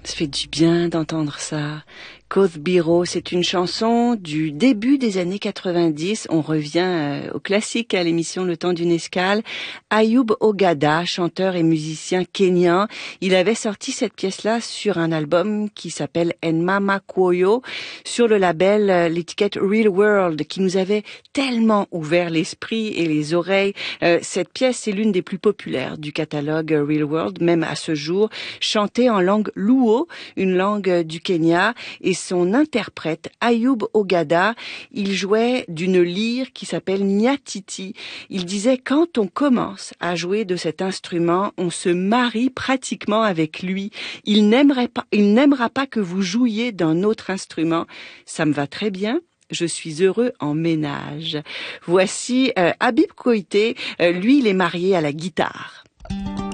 Ça fait du bien d'entendre ça. Koth Biro, c'est une chanson du début des années 90. On revient au classique à l'émission Le Temps d'une escale. Ayub Ogada, chanteur et musicien kényan, il avait sorti cette pièce-là sur un album qui s'appelle Enmama Kwoyo, sur le label, l'étiquette Real World, qui nous avait tellement ouvert l'esprit et les oreilles. Cette pièce, c'est l'une des plus populaires du catalogue Real World, même à ce jour, chantée en langue luo, une langue du Kenya, et son interprète, Ayub Ogada, il jouait d'une lyre qui s'appelle Nyatiti. Il disait, quand on commence à jouer de cet instrument, on se marie pratiquement avec lui. Il n'aimera pas que vous jouiez d'un autre instrument. Ça me va très bien. Je suis heureux en ménage. Voici Habib Koité. Lui, il est marié à la guitare.